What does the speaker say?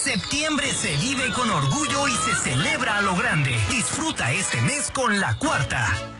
Septiembre se vive con orgullo y se celebra a lo grande. Disfruta este mes con La Cuarta.